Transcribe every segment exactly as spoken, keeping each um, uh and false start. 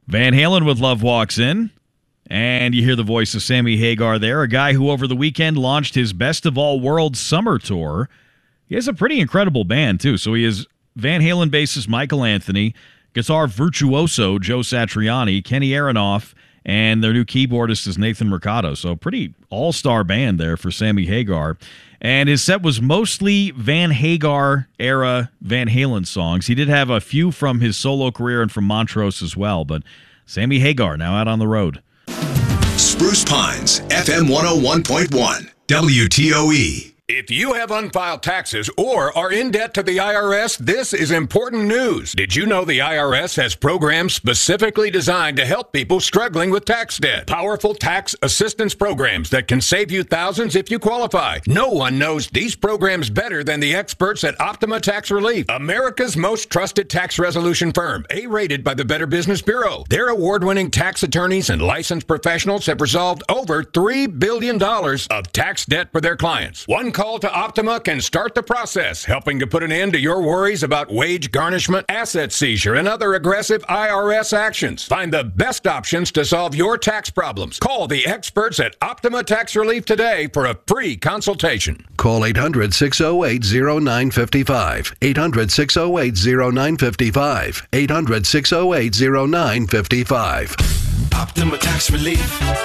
Van Halen with Love Walks In. And you hear the voice of Sammy Hagar there, a guy who over the weekend launched his Best of All Worlds Summer Tour. He has a pretty incredible band, too. So he has Van Halen bassist Michael Anthony, guitar virtuoso Joe Satriani, Kenny Aronoff, and their new keyboardist is Nathan Mercado. So pretty all-star band there for Sammy Hagar. And his set was mostly Van Hagar-era Van Halen songs. He did have a few from his solo career and from Montrose as well, but Sammy Hagar now out on the road. Spruce Pines, F M one oh one point one, W T O E. If you have unfiled taxes or are in debt to the I R S, this is important news. Did you know the I R S has programs specifically designed to help people struggling with tax debt? Powerful tax assistance programs that can save you thousands if you qualify. No one knows these programs better than the experts at Optima Tax Relief, America's most trusted tax resolution firm, A-rated by the Better Business Bureau. Their award-winning tax attorneys and licensed professionals have resolved over three billion dollars of tax debt for their clients. One call to Optima can start the process, helping to put an end to your worries about wage garnishment, asset seizure, and other aggressive I R S actions. Find the best options to solve your tax problems. Call the experts at Optima Tax Relief today for a free consultation. Call eight hundred, six oh eight, oh nine five five. eight hundred, six oh eight, oh nine five five. eight hundred, six oh eight, oh nine five five. Optima Tax Relief.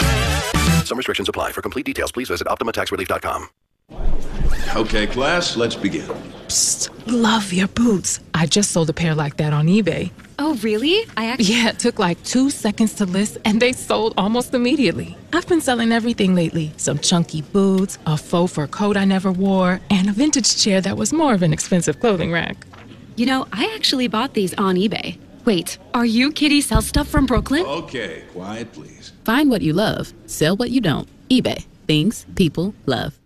Some restrictions apply. For complete details, please visit optima tax relief dot com. Okay, class, let's begin. Psst, love your boots. I just sold a pair like that on eBay. Oh, really? I actually... Yeah, it took like two seconds to list, and they sold almost immediately. I've been selling everything lately. Some chunky boots, a faux fur coat I never wore, and a vintage chair that was more of an expensive clothing rack. You know, I actually bought these on eBay. Wait, are you Kitty Sell Stuff from Brooklyn? Okay, quiet, please. Find what you love. Sell what you don't. eBay. Things people love.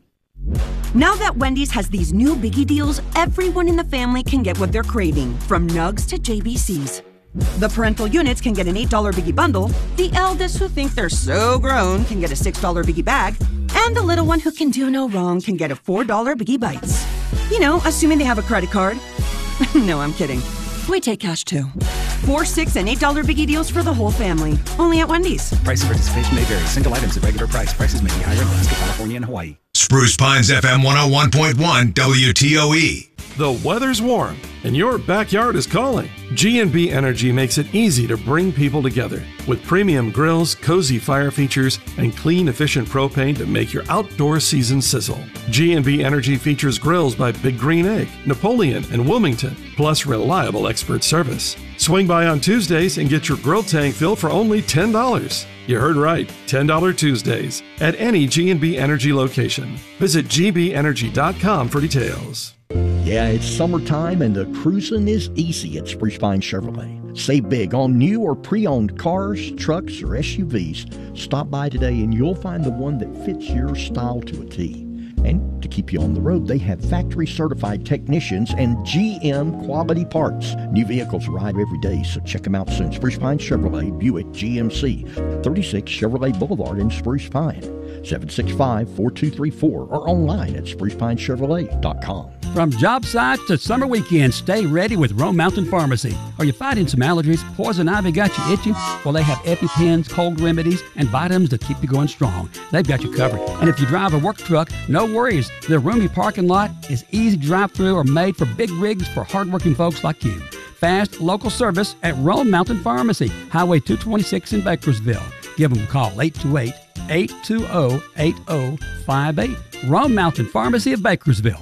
Now that Wendy's has these new biggie deals, everyone in the family can get what they're craving, from nugs to J B Cs. The parental units can get an eight dollar biggie bundle, the eldest who think they're so grown can get a six dollar biggie bag, and the little one who can do no wrong can get a four dollar biggie bites. You know, assuming they have a credit card. No, I'm kidding. We take cash too. Four, six, and eight dollar biggie deals for the whole family. Only at Wendy's. Price and participation may vary. Single items at regular price. Prices may be higher in Alaska, California, and Hawaii. Spruce Pines, F M one oh one point one, W T O E. The weather's warm, and your backyard is calling. G and B Energy makes it easy to bring people together. With premium grills, cozy fire features, and clean, efficient propane to make your outdoor season sizzle. G and B Energy features grills by Big Green Egg, Napoleon, and Wilmington, plus reliable expert service. Swing by on Tuesdays and get your grill tank filled for only ten dollars. You heard right, ten dollar Tuesdays at any G and B Energy location. Visit g b energy dot com for details. Yeah, it's summertime and the cruising is easy at Spruce Pine Chevrolet. Save big on new or pre-owned cars, trucks, or S U Vs. Stop by today and you'll find the one that fits your style to a T. And to keep you on the road, they have factory-certified technicians and G M quality parts. New vehicles arrive every day, so check them out soon. Spruce Pine Chevrolet, Buick G M C, thirty-six Chevrolet Boulevard in Spruce Pine. seven six five, four two three four or online at spruce pine chevrolet dot com. From job sites to summer weekends, stay ready with Rome Mountain Pharmacy. Are you fighting some allergies? Poison ivy got you itching? Well, they have EpiPens, cold remedies, and vitamins to keep you going strong. They've got you covered. And if you drive a work truck, no worries. Their roomy parking lot is easy to drive through or made for big rigs for hardworking folks like you. Fast local service at Rome Mountain Pharmacy, Highway two twenty-six in Bakersville. Give them a call, eight two eight, eight two zero, eight zero five eight. Rome Mountain Pharmacy of Bakersville.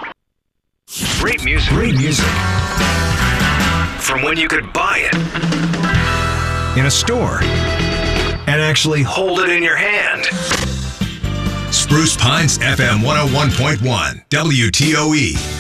Great music. Great music. From when you could buy it in a store and actually hold it in your hand. Spruce Pines, F M one oh one point one, W T O E.